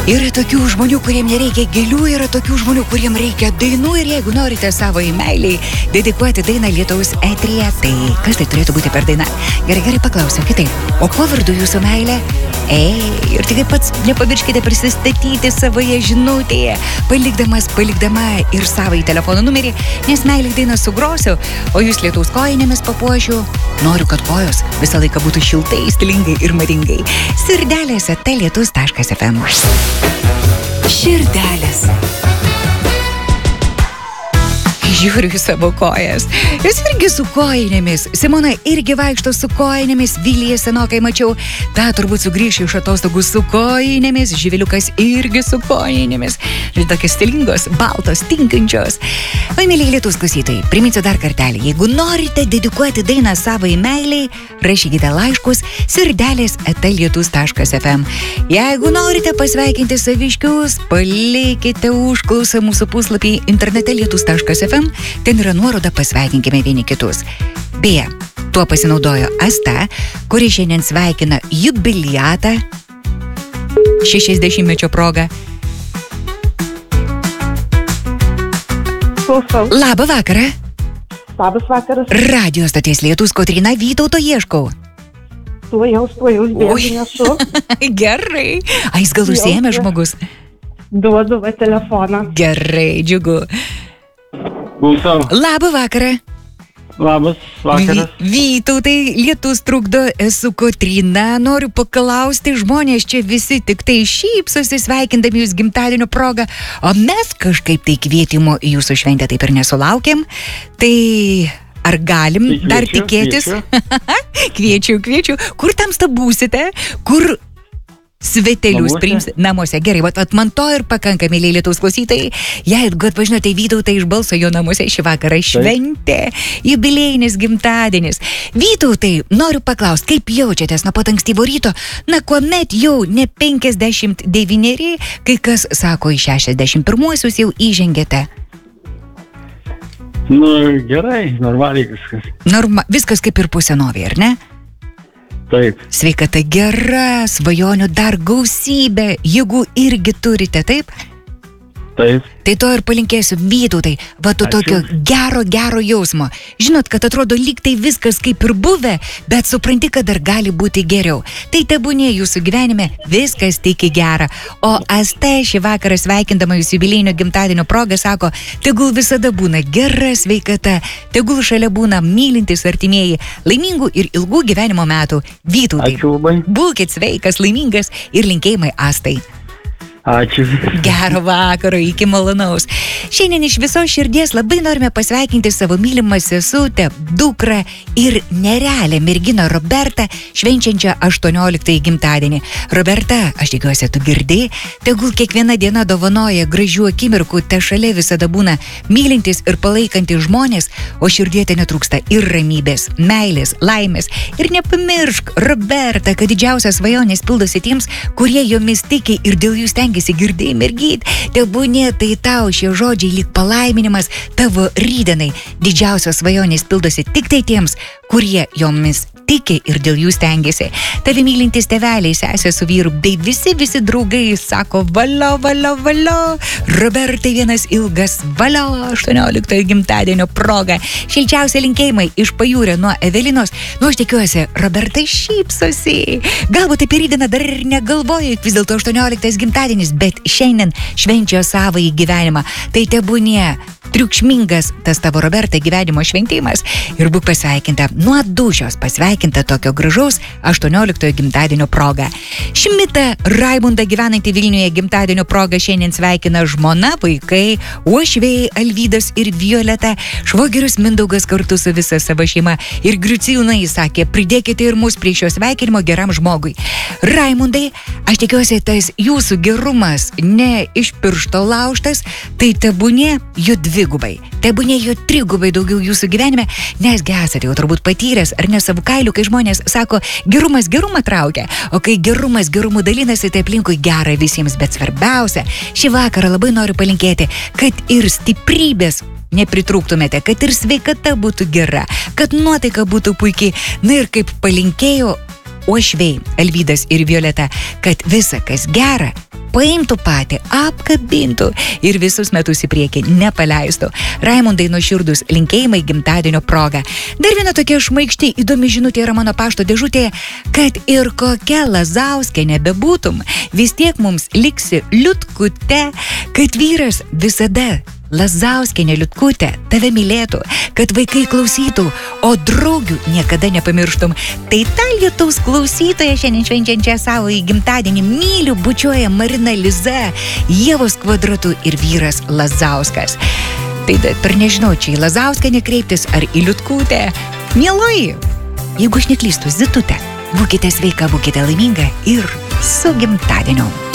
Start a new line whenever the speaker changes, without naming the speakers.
Yra tokių žmonių, kuriems nereikia gėlių, yra tokių žmonių, kuriems reikia dainų ir jeigu norite savo meiliai dedikuoti dainą Lietuvos eteryje, tai kas tai turėtų būti per daina? Gerai, paklausiu kitaip. O kuo vardu jūsų meilė? Ir tik pats nepamirškite prisistatyti savoje žinutėje, palikdama ir savąjį telefono numerį, nes meilį dainą sugrosiu, o jūs Lietuvos kojinėmis papuošiu. Noriu, kad kojos visą laiką būtų šiltai, stilingai ir madingai. Sirdelės@lietus.fm. Širdelės. Žiūriu į savo kojas. Jis irgi su kojinėmis. Simona irgi vaikšto su kojinėmis. Vilija senokai mačiau. Ta turbūt sugrįš iš atostogų su kojinėmis. Živiliukas irgi su kojinėmis. Ir tokios stilingos, baltos, tinkančios. O myliai Lietuvos klausytojai, priminsiu dar kartelį. Jeigu norite dedikuoti dainą savai meiliai, rašykite laiškus sirdelės@lietus.fm. Jeigu norite pasveikinti saviškius, palikite užklausą mūsų puslapį internete lietus.fm. Ten yra nuoroda pasveikinkime vieni kitus. Beje, tuo pasinaudojo Asta, kuri šiandien sveikina jubiliatą 60-mečio proga.
Klausau.
Labą vakarą.
Labas vakaras.
Radio stoties Lietus, Kotryna Vytauto ieškau.
Tuojaus bėgu nesu.
Gerai. Jis gal užsiėmė žmogus.
Duodu telefoną.
Gerai, džiugu.
Klausau.
Labą vakarą.
Labas vakaras.
Vytautai, Lietus trukdo, esu Kotryna. Noriu paklausti, žmonės čia visi tik tai šypsosi sveikindami jūs gimtadienio progą, o mes kažkaip tai kvietimo į jūsų šventę taip ir nesulaukėm. Tai ar galim dar tikėtis? Kviečiu. Kur tamsta būsite? Kur svetelius priims namuose? Gerai, vat man to ir pakanka, mėlyje Lietuvos klausytojai. Jeigu atpažinote Vytautą iš balso, jo namuose šį vakarą šventė, jubiliejinis gimtadienis. Vytautai, noriu paklausti, kaip jaučiatės nuo pat ankstyvo ryto, kuomet jau ne 59, kai kas sako į 61-uosius jau įžengėte?
Gerai, normaliai viskas.
Viskas kaip ir pusėnovė, ar ne?
Taip.
Sveikata gera, svajonių dar gausybė, jeigu irgi turite, taip?
Taip.
Tai to ir palinkėsiu, Vytautai, tokio gero jausmo. Žinot, kad atrodo lyg tai viskas kaip ir buvę, bet supranti, kad dar gali būti geriau. Tai tebūnie jūsų gyvenime viskas tik į gerą. O Asta šį vakarą sveikindama jūsų jubiliejinio gimtadienio progą sako, tegul visada būna gera sveikata, tegul šalia būna mylintys artimieji, laimingų ir ilgų gyvenimo metų. Vytautai,
ačiū labai.
Būkit sveikas, laimingas ir linkėjimai Astai.
Ačiū.
Gero vakaro, iki malonaus. Šiandien iš visos širdies labai norime pasveikinti savo mylimą sesutę, dukrą ir nerealią merginą Robertą, švenčiančią 18 gimtadienį. Roberta, aš tikiuosi, tu girdi, tegul kiekviena diena dovanoja gražių akimirkų, te šalia visada būna mylintis ir palaikantis žmonės, o širdiete netrūksta ir ramybės, meilės, laimės. Ir nepamiršk, Roberta, kad didžiausias svajonės pildosi tiems, kurie jomis tiki ir dėl jų stengiasi. Girdėjai, mergyt, tebūnie tai tau šie žodžiai lyg palaiminimas tavo rytdienai. Didžiausios svajonės pildosi tik tai tiems, kurie jomis tiki ir dėl jų stengiasi. Tavi mylintys tėveliai, sesė su vyru, bei visi draugai sako valio. Robertai vienas ilgas valio 18 gimtadienio proga. Šilčiausi linkėjimai iš Pajūrio nuo Evelinos. Aš tikiuosi, Robertai šypsosi. Galbūt apie rytdieną dar ir negalvoju, vis dėlto 18 gimtadienis, bet šiandien švenčia savąjį gyvenimą. Tai tebūnie triukšmingas tas tavo, Roberta, gyvenimo šventimas ir būk pasveikinta, nuo dūšios pasveikinta tokio gražaus 18 gimtadienio proga. Šmitą Raimundą gyvenantį Vilniuje gimtadienio proga šiandien sveikina žmona, vaikai, uošviai Alvydas ir Violeta, švogerius Mindaugas kartu su visa savo šeima ir Griucijūnai sakė, pridėkite ir mus prie šio sveikinimo geram žmogui. Raimundai, aš tikiuosi, tas jūsų gerumas ne iš piršto laužtas, tai tebūnie jų dvigubai, tebūnie jų trigubai daugiau jūsų gyvenime, nes esate jau turbūt patyręs ar ne savo kailių, kai žmonės sako, gerumas gerumą traukia, o kai gerumas gerumu dalinasi, tai aplinkui gera visiems, bet svarbiausia, šį vakarą labai noriu palinkėti, kad ir stiprybės nepritrūktumėte, kad ir sveikata būtų gera, kad nuotaika būtų puikiai, na ir kaip palinkėjo uošviai Alvydas ir Violeta, kad visa, kas gera, paimtų patį, apkabintų ir visus metus į priekį nepaleistų. Raimundai nuoširdus linkėjimai gimtadienio proga. Dar viena tokia šmaikšti įdomi žinutė yra mano pašto dėžutėje, kad ir kokia Lazauskienė bebūtum, vis tiek mums liksi liutkute, kad vyras visada Lazauskienė liutkutė tave mylėtų, kad vaikai klausytų, o draugių niekada nepamirštum. Tai ta lietaus klausytoja šiandien švenčiančia savo į gimtadienį myliu, bučiuoja Marina Liza, Ievos Kvadratu ir vyras Lazauskas. Tai per nežinau, čia į Lazauskienę kreiptis ar į liutkutę. Mieloji, jeigu aš neklystu, Zitutė, būkite sveika, būkite laiminga ir su gimtadieniu.